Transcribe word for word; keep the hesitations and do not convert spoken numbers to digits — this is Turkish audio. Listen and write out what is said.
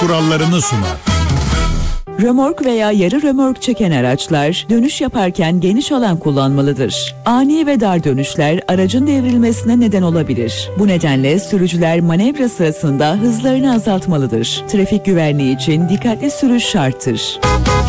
kurallarını sunar. Römork veya yarı römork çeken araçlar dönüş yaparken geniş alan kullanmalıdır. Ani ve dar dönüşler aracın devrilmesine neden olabilir. Bu nedenle sürücüler manevra sırasında hızlarını azaltmalıdır. Trafik güvenliği için dikkatli sürüş şarttır.